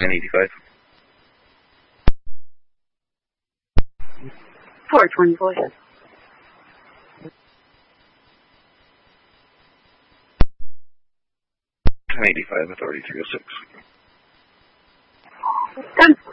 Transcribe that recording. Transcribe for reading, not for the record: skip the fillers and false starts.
1085. 420, go ahead. $1085, authority 306. Done.